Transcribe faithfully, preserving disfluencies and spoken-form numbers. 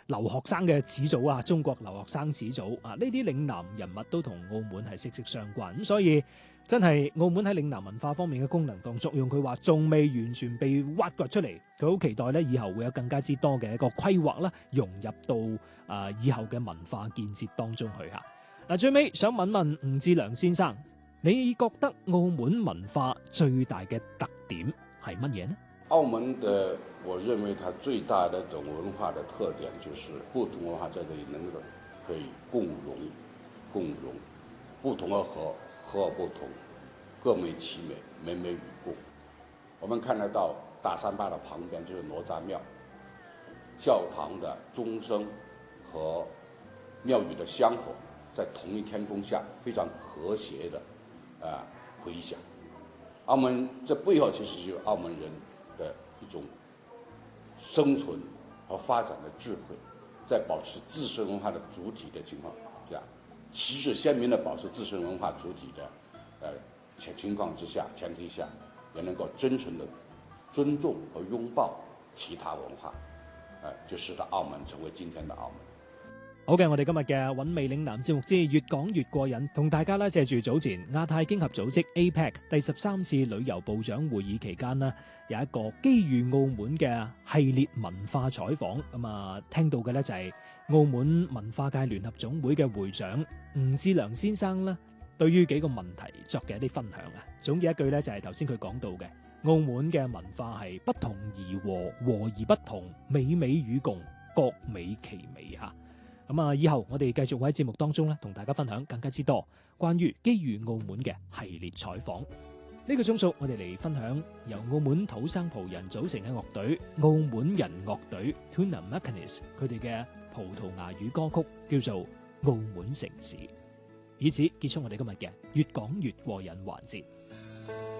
留學生嘅始祖啊，中國留學生始祖啊，呢啲嶺南人物都同澳門係息息相關。咁所以真係澳門喺嶺南文化方面嘅功能當作用，佢話仲未完全被挖掘出嚟。佢好期待咧，以後會有更加之多嘅一個規劃啦，融入到啊、呃、以後嘅文化建設當中去嚇。嗱，最尾想問問吳志良先生，你覺得澳門文化最大嘅特點係乜嘢呢？ 澳門的，我認為它最大的一種文化的特點就是不同文化在這裡能夠可以共融、共融，不同而合，合而不同，各美其美，美美與共。我們看得到大三巴的旁邊就是哪吒廟，教堂的鐘聲和廟宇的香火在同一天空下非常和諧的啊回響。澳門這背後其實就是澳門人的一種生存和發展的智慧，在保持自身文化的主體的情況下，旗幟鮮明地保持自身文化主體的呃情況之下前提下，也能夠真誠地尊重和擁抱其他文化，呃，就使得澳門成為今天的澳門。 好嘅，我哋今日嘅韻味嶺南節目之越講越過癮，同大家咧借住早前亞太經合組織 A P E C 第十三次旅遊部長會議期間呢，有一個機遇澳門嘅系列文化採訪，咁啊聽到嘅咧就係澳門文化界聯合總會嘅會長吳志良先生啦，對於幾個問題作嘅一啲分享啊，總結一句咧就係頭先佢講到嘅，澳門嘅文化係不同而和，和而不同，美美與共，各美其美吓。咁啊，以後我哋繼續會喺節目當中咧，同大家分享更加之多關於機遇澳門嘅系列採訪。呢個鐘數，我哋嚟分享由澳門土生葡人組成嘅樂隊澳門人樂隊 Tuna Macanis 佢哋嘅葡萄牙語歌曲，叫做《澳門城市》。以此結束我哋今日嘅越講越過癮環節。